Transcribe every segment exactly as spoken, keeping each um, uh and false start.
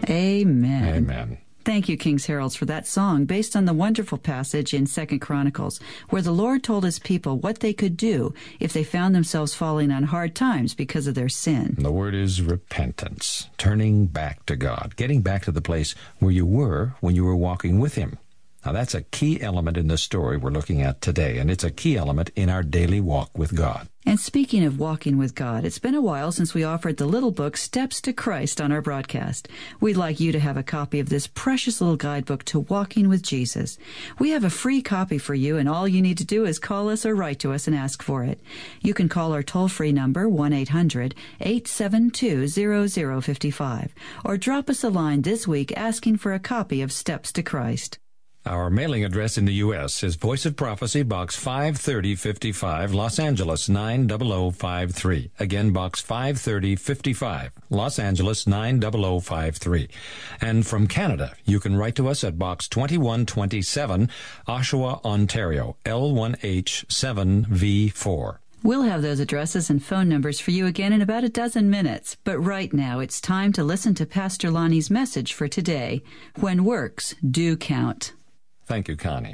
Amen. Amen. Thank you, King's Heralds, for that song based on the wonderful passage in Second Chronicles, where the Lord told his people what they could do if they found themselves falling on hard times because of their sin. The word is repentance, turning back to God, getting back to the place where you were when you were walking with him. Now, that's a key element in the story we're looking at today, and it's a key element in our daily walk with God. And speaking of walking with God, it's been a while since we offered the little book Steps to Christ on our broadcast. We'd like you to have a copy of this precious little guidebook to walking with Jesus. We have a free copy for you, and all you need to do is call us or write to us and ask for it. You can call our toll-free number, one eight hundred eight seven two zero zero five five, or drop us a line this week asking for a copy of Steps to Christ. Our mailing address in the U S is Voice of Prophecy, Box five thirty fifty-five, Los Angeles nine zero zero five three. Again, Box five thirty fifty-five, Los Angeles nine zero zero five three. And from Canada, you can write to us at Box twenty-one twenty-seven, Oshawa, Ontario, L one H seven V four. We'll have those addresses and phone numbers for you again in about a dozen minutes. But right now, it's time to listen to Pastor Lonnie's message for today, When Works Do Count. Thank you, Connie.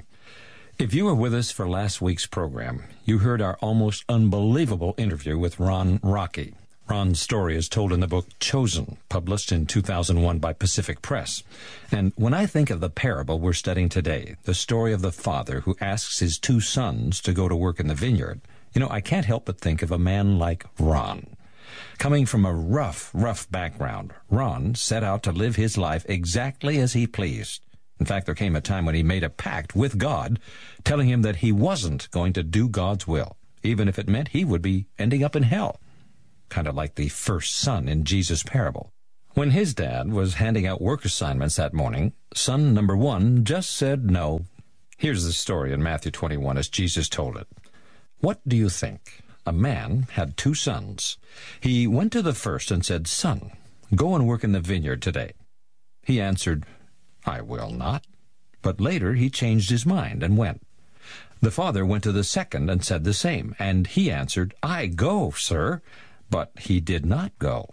If you were with us for last week's program, you heard our almost unbelievable interview with Ron Rocky. Ron's story is told in the book Chosen, published in two thousand one by Pacific Press. And when I think of the parable we're studying today, the story of the father who asks his two sons to go to work in the vineyard, you know, I can't help but think of a man like Ron. Coming from a rough, rough background, Ron set out to live his life exactly as he pleased. In fact, there came a time when he made a pact with God, telling him that he wasn't going to do God's will, even if it meant he would be ending up in hell. Kind of like the first son in Jesus' parable. When his dad was handing out work assignments that morning, son number one just said no. Here's the story in Matthew twenty-one as Jesus told it. What do you think? A man had two sons. He went to the first and said, Son, go and work in the vineyard today. He answered, I will not. But later he changed his mind and went. The father went to the second and said the same, and he answered, I go, sir. But he did not go.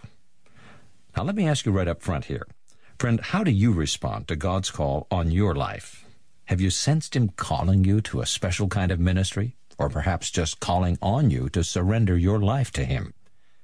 Now let me ask you right up front here. Friend, how do you respond to God's call on your life? Have you sensed him calling you to a special kind of ministry, or perhaps just calling on you to surrender your life to him?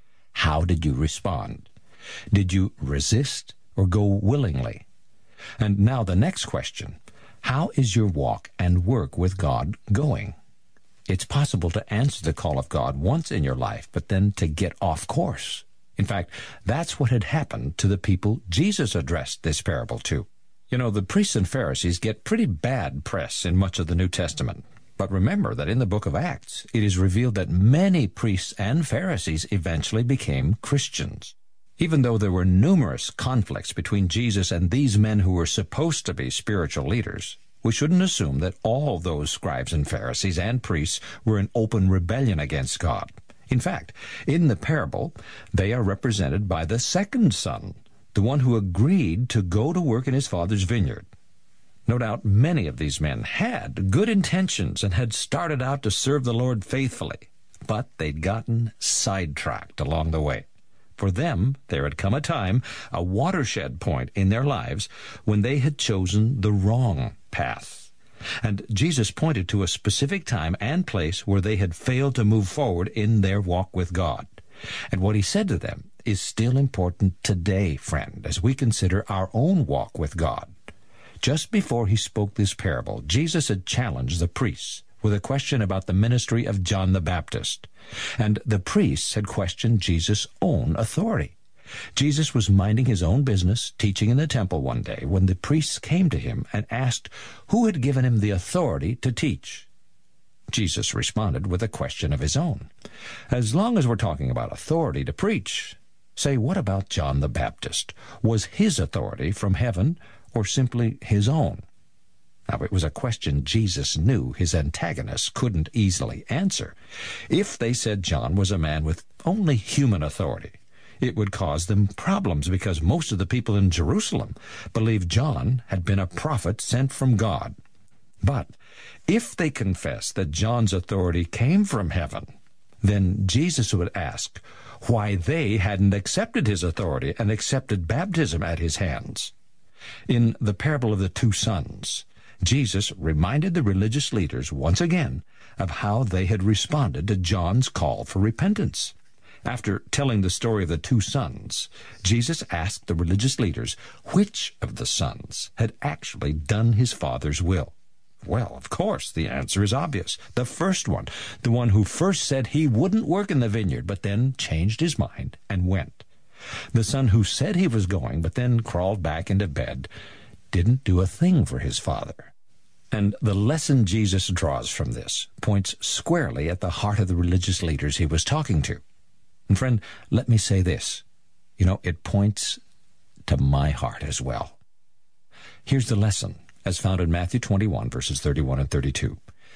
How did you respond? Did you resist or go willingly? And now the next question, how is your walk and work with God going? It's possible to answer the call of God once in your life, but then to get off course. In fact, that's what had happened to the people Jesus addressed this parable to. You know, the priests and Pharisees get pretty bad press in much of the New Testament. But remember that in the book of Acts, it is revealed that many priests and Pharisees eventually became Christians. Even though there were numerous conflicts between Jesus and these men who were supposed to be spiritual leaders, we shouldn't assume that all those scribes and Pharisees and priests were in open rebellion against God. In fact, in the parable, they are represented by the second son, the one who agreed to go to work in his father's vineyard. No doubt many of these men had good intentions and had started out to serve the Lord faithfully, but they'd gotten sidetracked along the way. For them, there had come a time, a watershed point in their lives, when they had chosen the wrong path. And Jesus pointed to a specific time and place where they had failed to move forward in their walk with God. And what he said to them is still important today, friend, as we consider our own walk with God. Just before he spoke this parable, Jesus had challenged the priests with a question about the ministry of John the Baptist. And the priests had questioned Jesus' own authority. Jesus was minding his own business, teaching in the temple one day, when the priests came to him and asked who had given him the authority to teach. Jesus responded with a question of his own. As long as we're talking about authority to preach, say, what about John the Baptist? Was his authority from heaven or simply his own? Now, it was a question Jesus knew his antagonists couldn't easily answer. If they said John was a man with only human authority, it would cause them problems because most of the people in Jerusalem believed John had been a prophet sent from God. But if they confessed that John's authority came from heaven, then Jesus would ask, why they hadn't accepted his authority and accepted baptism at his hands. In the parable of the two sons, Jesus reminded the religious leaders once again of how they had responded to John's call for repentance. After telling the story of the two sons, Jesus asked the religious leaders which of the sons had actually done his Father's will. Well, of course, the answer is obvious. The first one, the one who first said he wouldn't work in the vineyard, but then changed his mind and went. The son who said he was going, but then crawled back into bed, didn't do a thing for his father. And the lesson Jesus draws from this points squarely at the heart of the religious leaders he was talking to. And friend, let me say this. You know, it points to my heart as well. Here's the lesson, as found in Matthew twenty-one, verses thirty-one and thirty-two.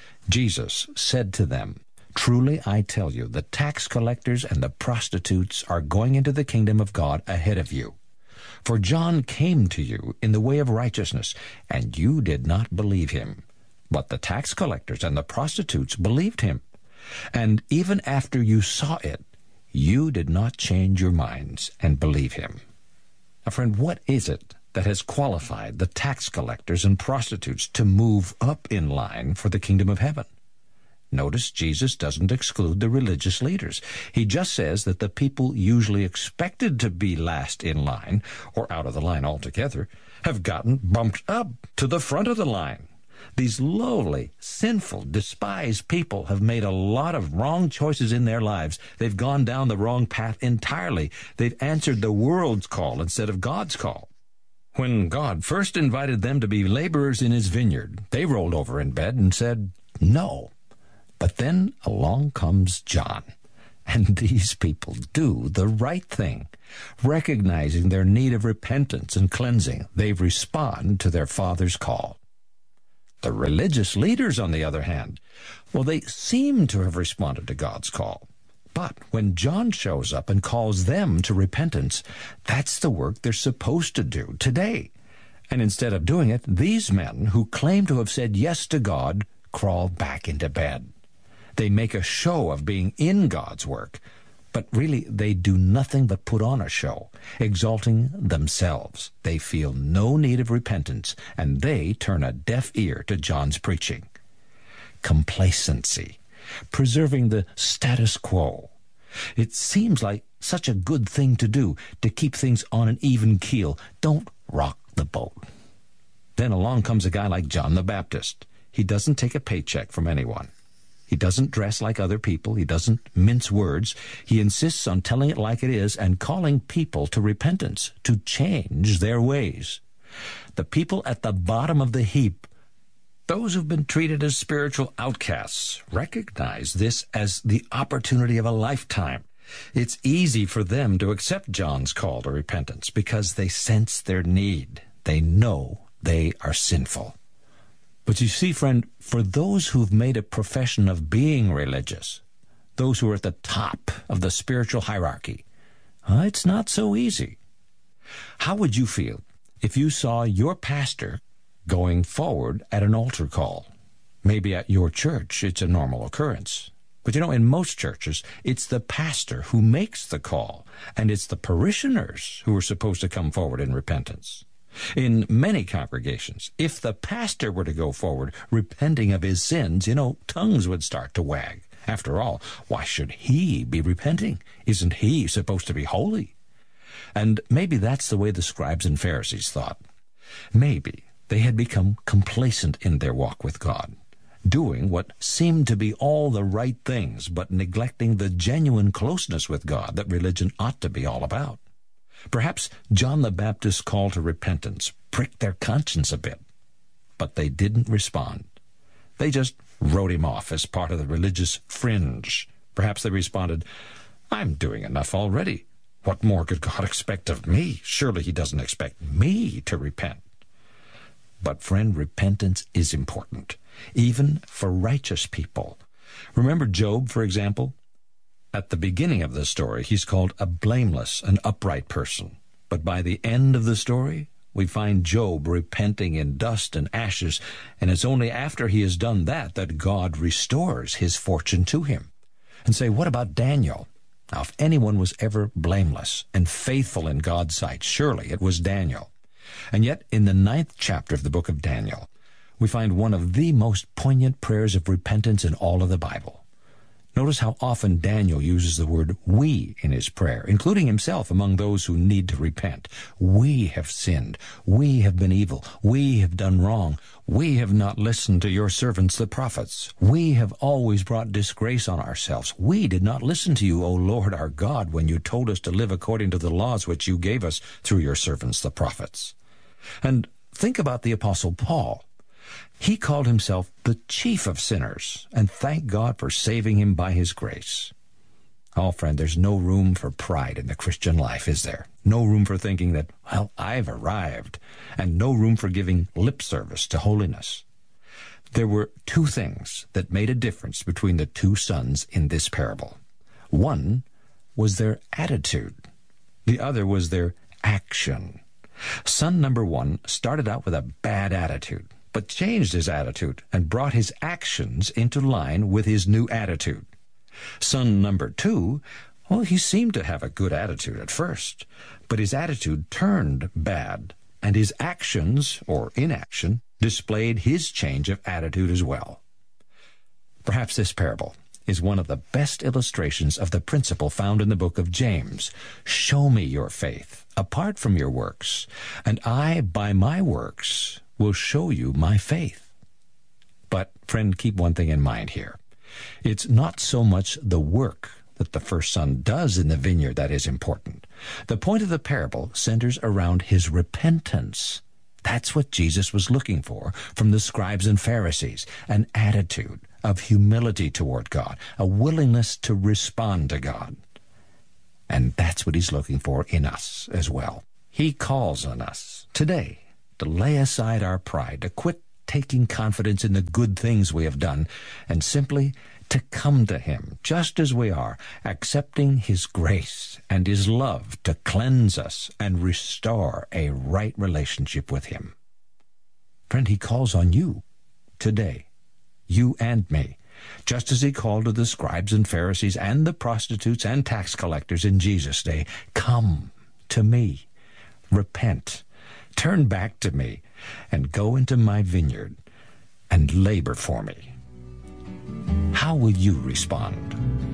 Jesus said to them, "Truly I tell you, the tax collectors and the prostitutes are going into the kingdom of God ahead of you. For John came to you in the way of righteousness, and you did not believe him. But the tax collectors and the prostitutes believed him. And even after you saw it, you did not change your minds and believe him." Now, friend, what is it that has qualified the tax collectors and prostitutes to move up in line for the kingdom of heaven? Notice Jesus doesn't exclude the religious leaders. He just says that the people usually expected to be last in line, or out of the line altogether, have gotten bumped up to the front of the line. These lowly, sinful, despised people have made a lot of wrong choices in their lives. They've gone down the wrong path entirely. They've answered the world's call instead of God's call. When God first invited them to be laborers in his vineyard, they rolled over in bed and said, "No." But then along comes John, and these people do the right thing. Recognizing their need of repentance and cleansing, they respond to their Father's call. The religious leaders, on the other hand, well, they seem to have responded to God's call. But when John shows up and calls them to repentance, that's the work they're supposed to do today. And instead of doing it, these men who claim to have said yes to God crawl back into bed. They make a show of being in God's work, but really they do nothing but put on a show, exalting themselves. They feel no need of repentance, and they turn a deaf ear to John's preaching. Complacency, preserving the status quo. It seems like such a good thing to do, to keep things on an even keel. Don't rock the boat. Then along comes a guy like John the Baptist. He doesn't take a paycheck from anyone. He doesn't dress like other people. He doesn't mince words. He insists on telling it like it is and calling people to repentance, to change their ways. The people at the bottom of the heap, those who've been treated as spiritual outcasts, recognize this as the opportunity of a lifetime. It's easy for them to accept John's call to repentance because they sense their need. They know they are sinful. But you see, friend, for those who've made a profession of being religious, those who are at the top of the spiritual hierarchy, uh, it's not so easy. How would you feel if you saw your pastor going forward at an altar call? Maybe at your church it's a normal occurrence. But you know, in most churches, it's the pastor who makes the call, and it's the parishioners who are supposed to come forward in repentance. In many congregations, if the pastor were to go forward repenting of his sins, you know, tongues would start to wag. After all, why should he be repenting? Isn't he supposed to be holy? And maybe that's the way the scribes and Pharisees thought. Maybe they had become complacent in their walk with God, doing what seemed to be all the right things, but neglecting the genuine closeness with God that religion ought to be all about. Perhaps John the Baptist's call to repentance pricked their conscience a bit, but they didn't respond. They just wrote him off as part of the religious fringe. Perhaps they responded, "I'm doing enough already. What more could God expect of me? Surely he doesn't expect me to repent." But friend, repentance is important, even for righteous people. Remember Job, for example? At the beginning of the story, he's called a blameless and upright person. But by the end of the story, we find Job repenting in dust and ashes, and it's only after he has done that that God restores his fortune to him. And say, what about Daniel? Now, if anyone was ever blameless and faithful in God's sight, surely it was Daniel. And yet, in the ninth chapter of the book of Daniel, we find one of the most poignant prayers of repentance in all of the Bible. Notice how often Daniel uses the word we in his prayer, including himself among those who need to repent. We have sinned. We have been evil. We have done wrong. We have not listened to your servants, the prophets. We have always brought disgrace on ourselves. We did not listen to you, O Lord our God, when you told us to live according to the laws which you gave us through your servants, the prophets. And think about the Apostle Paul. He called himself the chief of sinners, and thank God for saving him by his grace. Oh, friend, there's no room for pride in the Christian life, is there? No room for thinking that, well, I've arrived, and no room for giving lip service to holiness. There were two things that made a difference between the two sons in this parable. One was their attitude. The other was their action. Son number one started out with a bad attitude, but changed his attitude and brought his actions into line with his new attitude. Son number two, well, he seemed to have a good attitude at first, but his attitude turned bad, and his actions, or inaction, displayed his change of attitude as well. Perhaps this parable is one of the best illustrations of the principle found in the book of James. Show me your faith, apart from your works, and I, by my works, will show you my faith. But, friend, keep one thing in mind here. It's not so much the work that the first son does in the vineyard that is important. The point of the parable centers around his repentance. That's what Jesus was looking for from the scribes and Pharisees, an attitude of humility toward God, a willingness to respond to God. And that's what he's looking for in us as well. He calls on us today to lay aside our pride, to quit taking confidence in the good things we have done, and simply to come to him just as we are, accepting his grace and his love to cleanse us and restore a right relationship with him. Friend, he calls on you today, you and me, just as he called to the scribes and Pharisees and the prostitutes and tax collectors in Jesus' day. Come to me, repent, turn back to me, and go into my vineyard and labor for me. How will you respond?